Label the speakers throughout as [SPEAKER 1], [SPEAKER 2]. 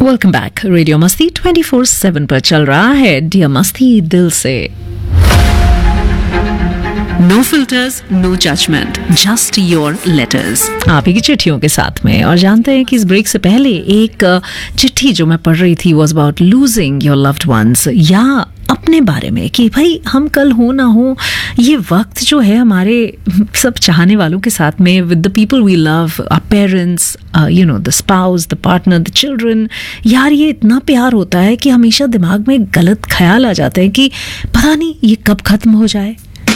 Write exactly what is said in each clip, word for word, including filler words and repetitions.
[SPEAKER 1] Welcome back. Radio मस्ती twenty four seven पर चल रहा है डियर मस्ती दिल से। No filters, no judgement, just your letters. आप ही की चिट्ठियों के साथ में। और जानते हैं कि इस ब्रेक से पहले एक चिट्ठी जो मैं पढ़ रही थी was about losing your loved ones, या अपने बारे में कि भाई हम कल हो ना हो, ये वक्त जो है हमारे सब चाहने वालों के साथ में, with the people we love, our parents, you know, the spouse, the partner, the children, यार ये इतना प्यार होता है कि हमेशा दिमाग में गलत ख्याल आ जाते हैं कि पता नहीं ये कब खत्म हो जाए।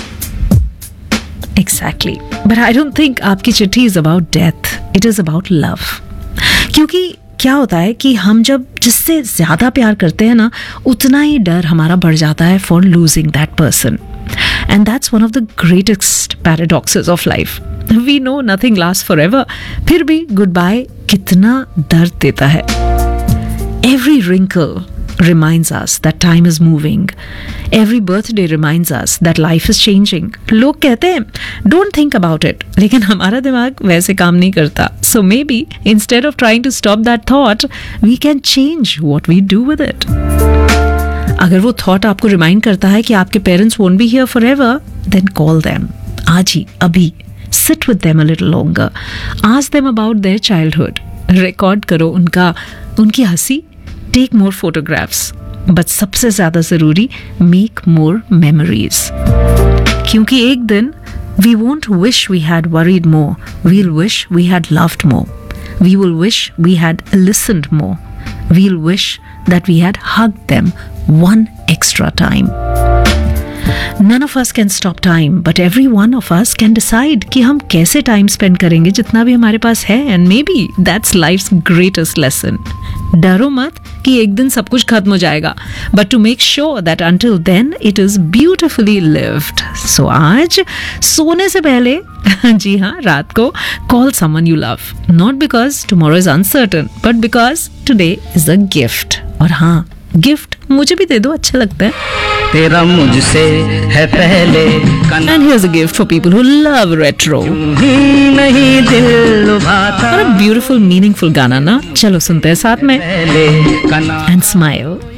[SPEAKER 1] Exactly, but I don't think आपकी चिट्ठी is about death, it is about love. क्योंकि क्या होता है कि हम जब जिससे ज्यादा प्यार करते हैं ना, उतना ही डर हमारा बढ़ जाता है for losing that person, and that's one of the greatest paradoxes of life. We know nothing last for ever, फिर भी गुड बाय कितना दर्द देता है। Every wrinkle reminds us that time is moving. Every birthday reminds us that life is changing. लोग कहते हैं don't think about it, लेकिन हमारा दिमाग वैसे काम नहीं करता. So maybe instead of trying to stop that thought, we can change what we do with it. अगर वो thought आपको remind करता है कि आपके parents won't be here forever, then call them. आज ही, अभी. Sit with them a little longer. Ask them about their childhood. Record करो उनका, उनकी हंसी. Take more photographs, but सबसे ज्यादा जरूरी make more memories. क्योंकि एक दिन we won't wish we had worried more, we'll wish we had loved more. We will wish we had listened more. We'll wish that we had hugged them one extra time. None of us can stop time, but every one of us can decide कि हम कैसे time spend करेंगे जितना भी हमारे पास है, and maybe that's life's greatest lesson. डरो मत कि एक दिन सब कुछ खत्म हो जाएगा, but to make sure that until then it is beautifully lived. So आज सोने से पहले जी हाँ, रात को call someone you love, not because tomorrow is uncertain, but because today is a gift. और हाँ, गिफ्ट मुझे भी दे दो, अच्छा लगता है।
[SPEAKER 2] तेरा मुझसे है पहले।
[SPEAKER 1] And here's a gift for people who love retro.
[SPEAKER 2] नहीं दिल लुभाता।
[SPEAKER 1] What a beautiful, meaningful गाना ना। चलो सुनते हैं साथ में।
[SPEAKER 2] पहले का नाम
[SPEAKER 1] And smile.